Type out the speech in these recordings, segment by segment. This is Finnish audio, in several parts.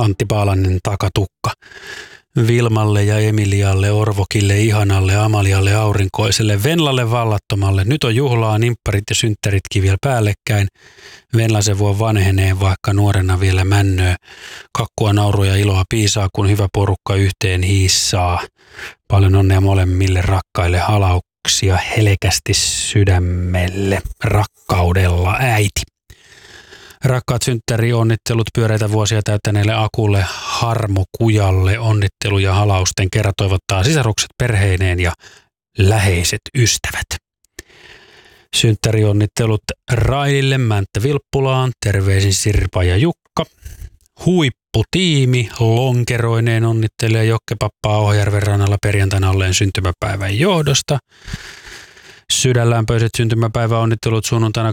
Antti Paalanen takatukka. Vilmalle ja Emilialle, Orvokille, Ihanalle, Amalialle, Aurinkoiselle, Venlalle, Vallattomalle. Nyt on juhlaa, nimpparit ja synttäritkin vielä päällekkäin. Venla se voi vanhenee, vaikka nuorena vielä männöö. Kakkua, naurua ja iloa piisaa, kun hyvä porukka yhteen hiissaa. Paljon onnea molemmille rakkaille, halauksia helkästi sydämelle, rakkaudella äiti. Rakkaat synttärionnittelut pyöreitä vuosia täyttäneelle Akulle, Harmo Kujalle, onnittelu ja halausten kerran toivottaa sisarukset perheineen ja läheiset ystävät. Synttärionnittelut Railille, Mänttä Vilppulaan, terveisin Sirpa ja Jukka. Huipputiimi lonkeroineen onnittelee Jokkepappaa Ohjärven rannalla perjantaina olleen syntymäpäivän johdosta. Sydänlämpöiset syntymäpäiväonnittelut sunnuntaina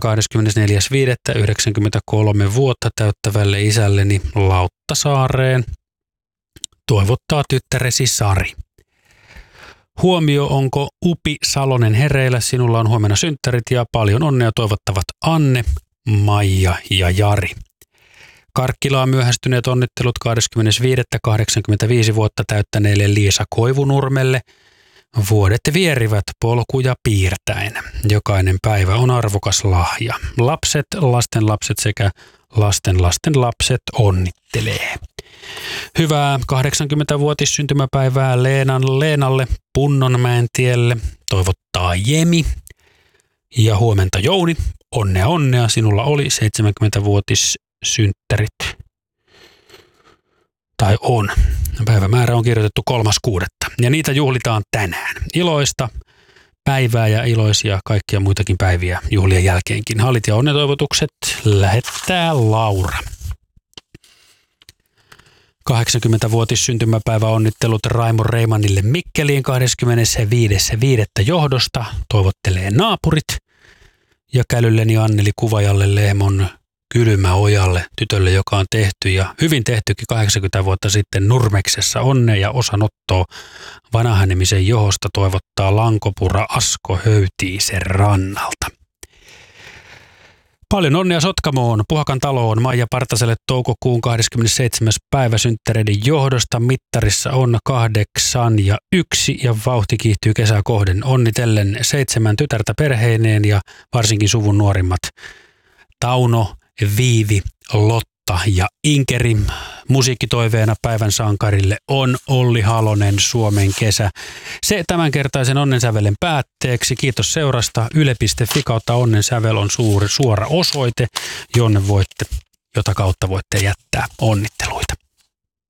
24.5.93 vuotta täyttävälle isälleni Lauttasaareen. Toivottaa tyttäresi Sari. Huomio, onko Upi Salonen hereillä? Sinulla on huomenna synttärit ja paljon onnea toivottavat Anne, Maija ja Jari. Karkkilaan myöhästyneet onnittelut 25.85 vuotta täyttäneelle Liisa Koivunurmelle. Vuodet vierivät polkuja piirtäen. Jokainen päivä on arvokas lahja. Lapset, lastenlapset sekä lastenlastenlapset onnittelee. Hyvää 80-vuotis syntymäpäivää Leenalle Punnonmäen tielle toivottaa Jemi. Ja huomenta Jouni, onnea onnea, sinulla oli 70-vuotis synttärit. Tai on. Päivämäärä on kirjoitettu 3.6. Ja niitä juhlitaan tänään. Iloista päivää ja iloisia kaikkia muitakin päiviä juhlien jälkeenkin. Hallit ja onnetoivotukset lähettää Laura. 80-vuotis syntymäpäivä onnittelut Raimo Reimanille Mikkeliin 25.5. johdosta. Toivottelee naapurit. Ja Kälylleni Anneli Kuvajalle Lehmon Kylmäojalle, tytölle, joka on tehty ja hyvin tehtykin 80 vuotta sitten Nurmeksessa. Onnea ja osanottoa vanhanemisen johosta toivottaa Lankopura Asko Höytiisen rannalta. Paljon onnea Sotkamoon, Puhakan taloon, Maija Partaselle toukokuun 27. päivä synttäreiden johdosta. Mittarissa on 8 ja 1 ja vauhti kiihtyy kesää kohden. Onnitellen 7 tytärtä perheineen ja varsinkin suvun nuorimmat Tauno, Viivi, Lotta ja Inkeri. Musiikkitoiveena päivän sankarille on Olli Halonen, Suomen kesä. Se tämänkertaisen onnensävelen päätteeksi. Kiitos seurasta. Yle.fi/onnensävel on suora osoite, jota kautta voitte jättää onnitteluita.